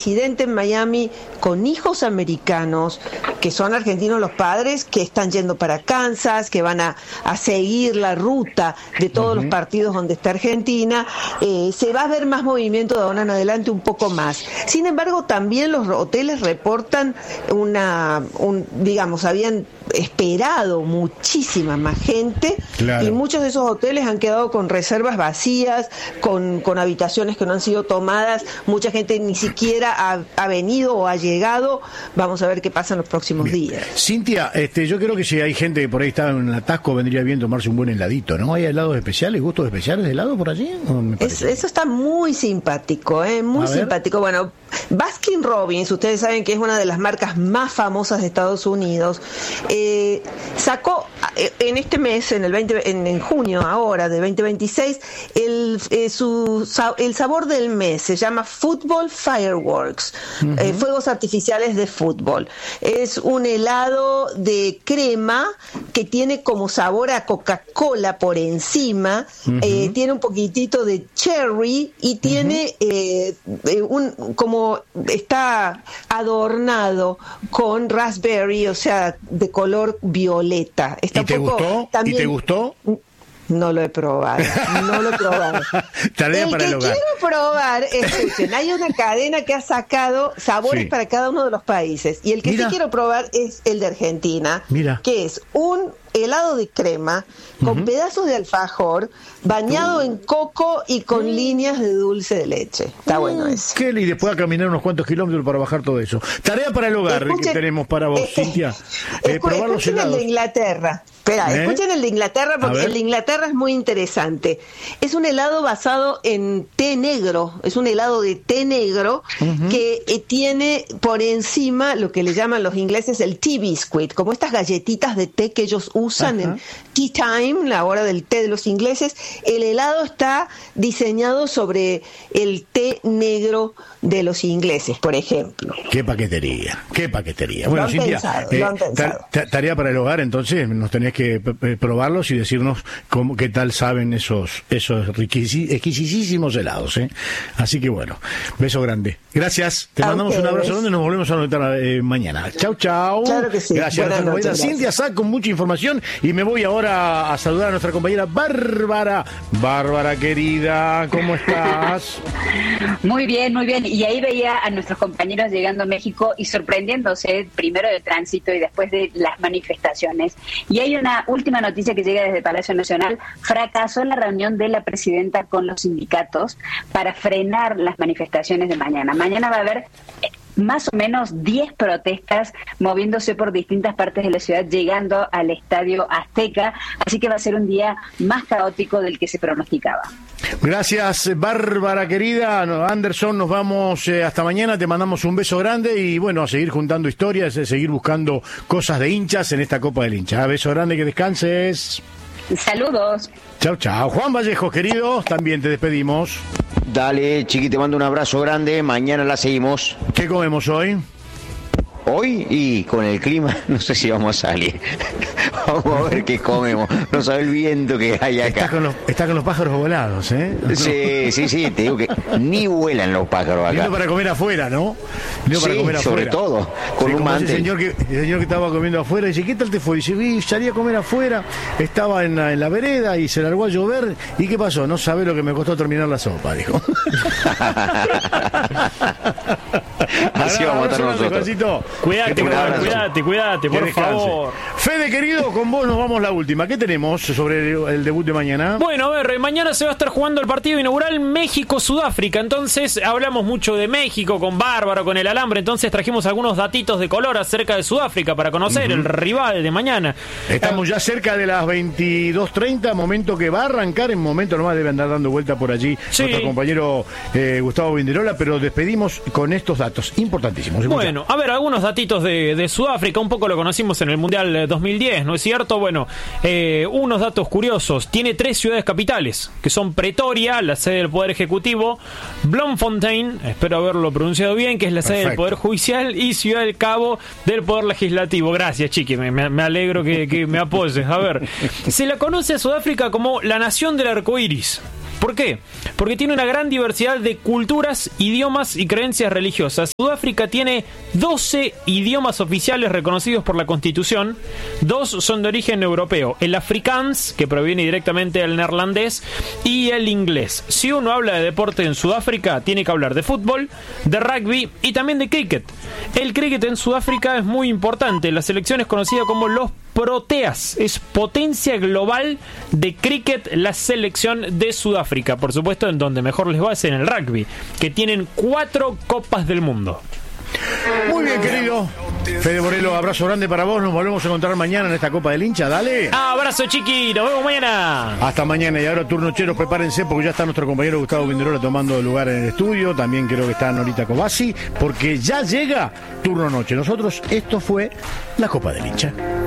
residente en Miami con hijos americanos, que son argentinos los padres, que están yendo para Kansas, que van a seguir la ruta de todos los partidos donde está Argentina. Se va a ver más movimiento de ahora en adelante, un poco más. Sin embargo, también los hoteles reportan digamos, habían esperado muchísima más gente, claro, y muchos de esos hoteles han quedado con reservas vacías, con habitaciones que no han sido tomadas. Mucha gente ni siquiera ha venido o ha llegado. Vamos a ver qué pasa en los próximos días. Cintia, yo creo que si hay gente que por ahí está en el atasco, vendría bien tomarse un buen heladito, ¿no? ¿Hay helados especiales, gustos especiales de helado por allí? Eso está muy simpático, muy simpático. Bueno, Baskin Robbins, ustedes saben que es una de las marcas más famosas de Estados Unidos, sacó en este mes, en junio ahora de 2026, el sabor del mes. Se llama Football Fireworks, fuegos artificiales de fútbol. Es un helado de crema que tiene como sabor a Coca-Cola por encima, tiene un poquitito de cherry y tiene como está adornado con raspberry, o sea, de color violeta. Está ¿Y te gustó? También, ¿y te gustó? No lo he probado. Tarea para el hogar. Quiero probar, escuchen, hay una cadena que ha sacado sabores para cada uno de los países, y el que sí quiero probar es el de Argentina, que es un helado de crema con pedazos de alfajor bañado en coco y con líneas de dulce de leche. Está bueno eso. Y después a caminar unos cuantos kilómetros para bajar todo eso. Tarea para el hogar que tenemos para vos, Cintia. Probar los helados. El de Inglaterra. Escuchen el de Inglaterra, porque el de Inglaterra es muy interesante. Es un helado basado en té negro, es un helado de té negro que tiene por encima lo que le llaman los ingleses el tea biscuit, como estas galletitas de té que ellos usan en tea time, la hora del té de los ingleses. El helado está diseñado sobre el té negro de los ingleses, por ejemplo. Qué paquetería. Bueno, Cintia, tarea para el hogar, entonces nos tenés que probarlos y decirnos qué tal saben esos exquisitísimos helados, Así que bueno, beso grande. Gracias, te mandamos un abrazo grande y nos volvemos a notar mañana. Chau. Claro que sí. Gracias a nuestra compañera Cintia Sá con mucha información, y me voy ahora a saludar a nuestra compañera Bárbara. Bárbara querida, ¿cómo estás? Muy bien. Y ahí veía a nuestros compañeros llegando a México y sorprendiéndose primero del tránsito y después de las manifestaciones. Y hay una última noticia que llega desde Palacio Nacional. Fracasó la reunión de la presidenta con los sindicatos para frenar las manifestaciones de mañana. Mañana va a haber más o menos 10 protestas moviéndose por distintas partes de la ciudad, llegando al Estadio Azteca, así que va a ser un día más caótico del que se pronosticaba. Gracias, Bárbara querida. Anderson, nos vamos hasta mañana, te mandamos un beso grande y bueno, a seguir juntando historias, a seguir buscando cosas de hinchas en esta Copa del Hincha. Beso grande, que descanses. Saludos. Chau. Juan Vallejo, querido, también te despedimos. Dale, Chiqui, te mando un abrazo grande, mañana la seguimos. ¿Qué comemos hoy? Hoy, y con el clima, no sé si vamos a salir. Vamos a ver qué comemos. No sabe el viento que hay acá. Está con los pájaros volados, Sí, te digo que ni vuelan los pájaros acá. Lindo para comer afuera, ¿no? Sobre todo, con un mantel. El señor que estaba comiendo afuera dice, ¿qué tal te fue? Dice, salí a comer afuera, estaba en la vereda y se largó a llover. ¿Y qué pasó? No sabe lo que me costó terminar la sopa, dijo. Así vamos a estar nosotros. Cuídate, por favor. Fede, querido, con vos nos vamos la última. ¿Qué tenemos sobre el debut de mañana? Bueno, a ver, mañana se va a estar jugando el partido inaugural México-Sudáfrica. Entonces, hablamos mucho de México con Bárbaro, con el alambre. Entonces, trajimos algunos datitos de color acerca de Sudáfrica para conocer el rival de mañana. Estamos ya cerca de las 22:30, momento que va a arrancar. En momento nomás debe andar dando vuelta por allí nuestro compañero Gustavo Vinderola, pero despedimos con estos datos importantísimos. Bueno, a ver, algunos datitos de Sudáfrica. Un poco lo conocimos en el Mundial 2010, ¿no es cierto? Bueno, unos datos curiosos. Tiene 3 ciudades capitales, que son Pretoria, la sede del Poder Ejecutivo, Bloemfontein, espero haberlo pronunciado bien, que es la sede del Poder Judicial, y Ciudad del Cabo del Poder Legislativo. Gracias, Chiqui, me alegro que me apoyes. A ver, se la conoce a Sudáfrica como la nación del arco iris. ¿Por qué? Porque tiene una gran diversidad de culturas, idiomas y creencias religiosas. Sudáfrica tiene 12 idiomas oficiales reconocidos por la Constitución. 2 son de origen europeo: el afrikaans, que proviene directamente del neerlandés, y el inglés. Si uno habla de deporte en Sudáfrica, tiene que hablar de fútbol, de rugby y también de cricket. El cricket en Sudáfrica es muy importante. La selección es conocida como los Proteas. Es potencia global de cricket la selección de Sudáfrica. Por supuesto, en donde mejor les va es en el rugby, que tienen 4 copas del mundo. Muy bien, querido Fede Morelo, abrazo grande para vos. Nos volvemos a encontrar mañana en esta Copa del Hincha. Dale. Abrazo, chiqui. Nos vemos mañana. Hasta mañana. Y ahora, turnocheros, prepárense porque ya está nuestro compañero Gustavo Vinderola tomando lugar en el estudio. También creo que está Norita Cobasi, porque ya llega Turno Noche. Nosotros, esto fue la Copa del Hincha.